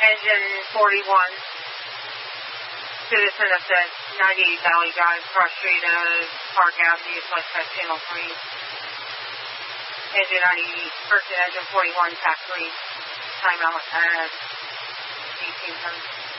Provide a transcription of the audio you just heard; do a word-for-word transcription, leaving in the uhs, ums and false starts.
Engine forty-one, citizen of the ninety-eight Valley Drive, cross street of Park Avenue, plus that channel three. Engine ninety, person engine forty-one, tax three, timeout at eighteen hundred.